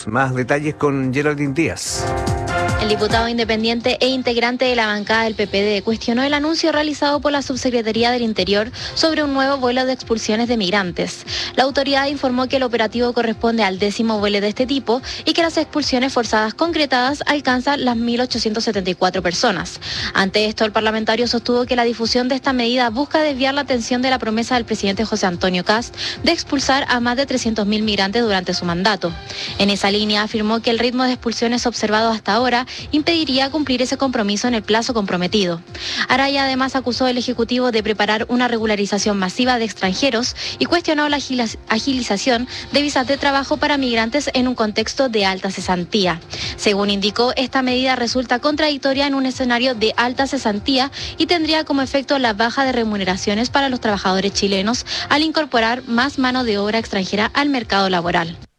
Más detalles con Geraldine Díaz. El diputado independiente e integrante de la bancada del PPD cuestionó el anuncio realizado por la Subsecretaría del Interior sobre un nuevo vuelo de expulsiones de migrantes. La autoridad informó que el operativo corresponde al 10º vuelo de este tipo y que las expulsiones forzadas concretadas alcanzan las 1.874 personas. Ante esto, el parlamentario sostuvo que la difusión de esta medida busca desviar la atención de la promesa del presidente José Antonio Kast de expulsar a más de 300.000 migrantes durante su mandato. En esa línea afirmó que el ritmo de expulsiones observado hasta ahora impediría cumplir ese compromiso en el plazo comprometido. Araya además acusó al Ejecutivo de preparar una regularización masiva de extranjeros y cuestionó la agilización de visas de trabajo para migrantes en un contexto de alta cesantía. Según indicó, esta medida resulta contradictoria en un escenario de alta cesantía y tendría como efecto la baja de remuneraciones para los trabajadores chilenos al incorporar más mano de obra extranjera al mercado laboral.